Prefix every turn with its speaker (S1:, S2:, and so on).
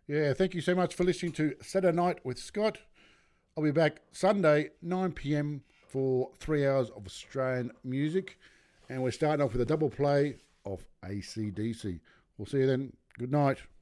S1: Yeah, thank you so much for listening to Saturday Night with Scott. I'll be back Sunday, 9 p.m. for 3 hours of Australian music. And we're starting off with a double play of AC/DC. We'll see you then. Good night.